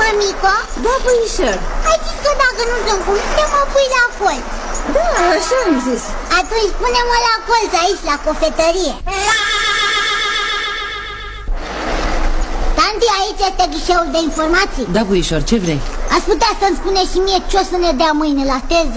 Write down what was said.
mămică? Da, băișor. Ai zis că dacă nu sunt cu mine, mă pui la colț. Da, așa am zis. Atunci pune-mă la colț aici, la cofetărie. Tanti, aici este ghișeul de informații. Da, băișor, ce vrei? Ați putea să-mi spuneți și mie ce o să ne dea mâine la teză?